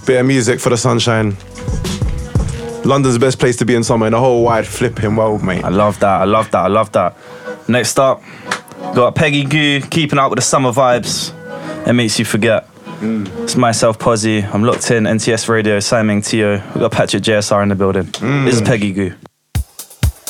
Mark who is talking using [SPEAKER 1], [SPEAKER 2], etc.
[SPEAKER 1] Bit of music for the sunshine. London's the best place to be in summer in the whole wide flipping world, mate.
[SPEAKER 2] I love that. Next up, got Peggy Goo, Keeping Up with the Summer Vibes. It Makes You Forget. It's myself, Posy. I'm locked in, NTS Radio, Simon Tio. We've got Patrick JSR in the building. This is Peggy Goo.